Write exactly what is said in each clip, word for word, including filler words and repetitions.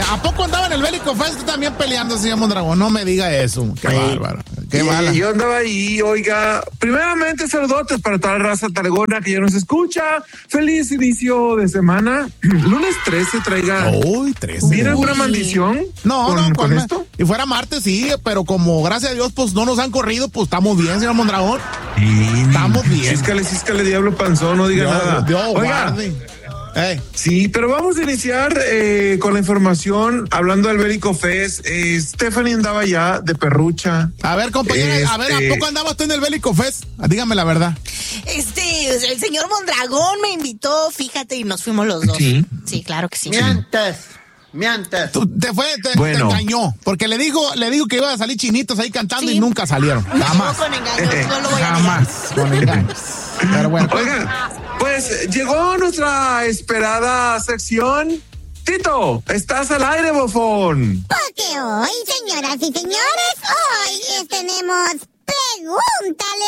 ¿A poco andaba en el Bélico Fest también peleando, señor Mondragón? No me diga eso. Qué sí. Bárbaro. Qué mala. Yo andaba ahí, oiga. Primeramente, saludotes para toda la raza talegona que ya nos escucha. Feliz inicio de semana. Lunes trece, traiga. Uy, trece. ¿Viene alguna maldición? No, con, no, con me, esto. Y fuera martes, sí, pero como gracias a Dios, pues no nos han corrido, pues estamos bien, señor Mondragón. Sí, estamos bien. Císcale, císcale, diablo panzón, no diga Dios, nada. Dios, oiga. Guarde. Hey. Sí, pero vamos a iniciar eh, con la información, hablando del Bélico Fest. Eh, Stephanie andaba ya de perrucha. A ver, compañera, este... a ver, ¿a poco andaba usted en el Bélico Fest? Dígame la verdad. Este, el señor Mondragón me invitó, fíjate, y nos fuimos los dos. Sí. Sí, claro que sí. Mientes. Mientes. Tú, te fue, te, bueno. te engañó, porque le dijo, le dijo que iban a salir chinitos ahí cantando sí. Y nunca salieron. Jamás. No con engaños, eh, no lo voy a Jamás con engaños. Pero bueno. Oigan, pues llegó nuestra esperada sección. Tito, estás al aire, bofón. Porque hoy, señoras y señores, hoy tenemos Pregúntale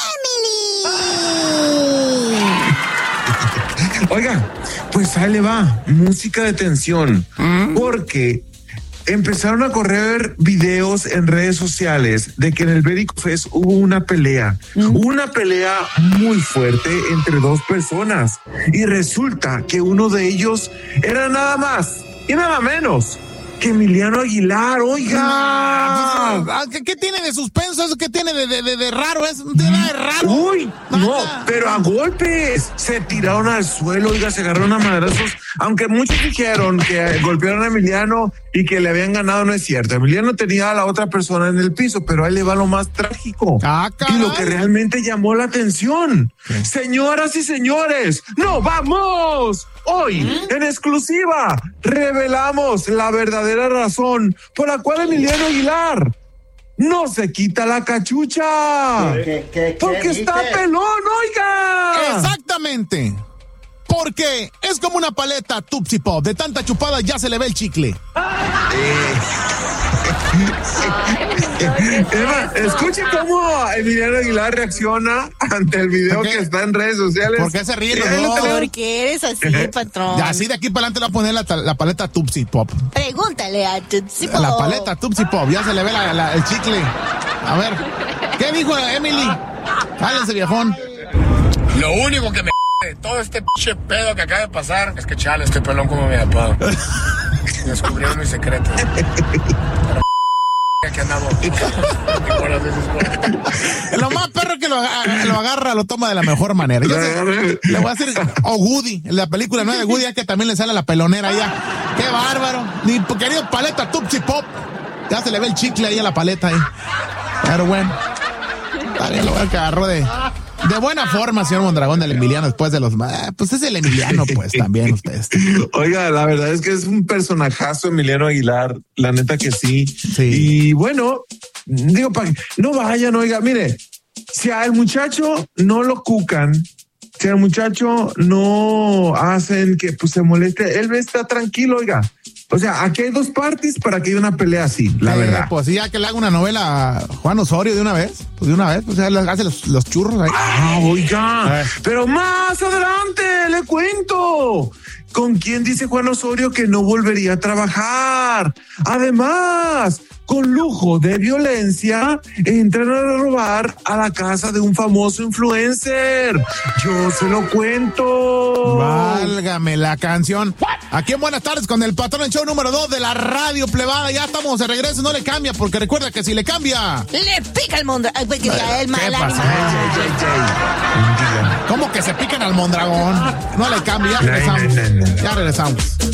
a Emily. Oiga, pues ahí le va, música de tensión, ¿Mm? Porque empezaron a correr videos en redes sociales de que en el Bélico Fest hubo una pelea, ¿Mm? una pelea muy fuerte entre dos personas, y resulta que uno de ellos era nada más y nada menos que Emiliano Aguilar. Oiga, ¿qué, qué tiene de suspenso eso? ¿Qué tiene de, de, de, de raro? ¿Es un tema de raro? Uy, no, pero a golpes se tiraron al suelo, oiga, se agarraron a madrazos, aunque muchos dijeron que golpearon a Emiliano y que le habían ganado. No es cierto, Emiliano tenía a la otra persona en el piso, pero ahí le va lo más trágico. Ah, y lo que realmente llamó la atención. ¿Qué? Señoras y señores, ¡no vamos! Hoy, ¿Mm? en exclusiva, revelamos la verdadera razón por la cual Emiliano Aguilar no se quita la cachucha. ¿Qué, qué, porque qué está dice? pelón, oiga. Exactamente. Porque es como una paleta Tupsi Pop. De tanta chupada ya se le ve el chicle. Eh. Eva, escuche cómo Emiliano Aguilar reacciona ante el video que está en redes sociales. ¿Por qué se ríe? No, ¿por qué eres así, patrón? Ya, así de aquí para adelante le va a poner la, la paleta Tupsi Pop. Pregúntale a Tupsi Pop. La paleta Tupsi Pop, ya se le ve la, la, el chicle. A ver, ¿qué dijo Emily? Cálense, viejón. Lo único que me de todo este pinche pedo que acaba de pasar es que chale, estoy pelón como mi papá. Descubrieron mi secreto. Pero que andaba. Lo más perro que lo, lo agarra, lo toma de la mejor manera. Yo sé, le voy a decir, o oh, Woody, en la película no de Woody, es que también le sale la pelonera ya. Qué bárbaro. Mi querido paleta Tupsi Pop. Ya se le ve el chicle ahí a la paleta ahí. Pero bueno. Está bien, lo que agarró de. De buena forma, señor Mondragón, del Emiliano, después de los... Eh, pues es el Emiliano, pues, también ustedes. Oiga, la verdad es que es un personajazo Emiliano Aguilar, la neta que sí. Sí. Y bueno, digo, pa, no vayan, oiga, mire, si al muchacho no lo cucan, si al muchacho no hacen que pues se moleste, él está tranquilo, oiga. O sea, aquí hay dos partes para que haya una pelea así, la eh, verdad. Pues sí, ya que le haga una novela a Juan Osorio de una vez, pues de una vez, pues ya le hace los, los churros ahí. Ah, oiga, pero más adelante le cuento. ¿Con quién dice Juan Osorio que no volvería a trabajar? Además, con lujo de violencia, entran a robar a la casa de un famoso influencer. Yo se lo cuento. Válgame la canción. Aquí en Buenas Tardes con el patrón, el show número dos de la radio plebada. Ya estamos de regreso, no le cambia, porque recuerda que si le cambia... Le pica el mondragón. Pues que el mal ánimo. ¿Cómo que se pican al Mondragón? No le cambia, ya regresamos. Ya regresamos.